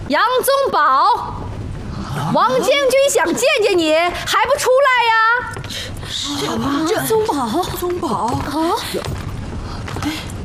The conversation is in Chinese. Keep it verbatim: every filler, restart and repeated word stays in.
杨宗保，王将军想见见你，还不出来呀？ 这宗保， 宗保啊！ 哎。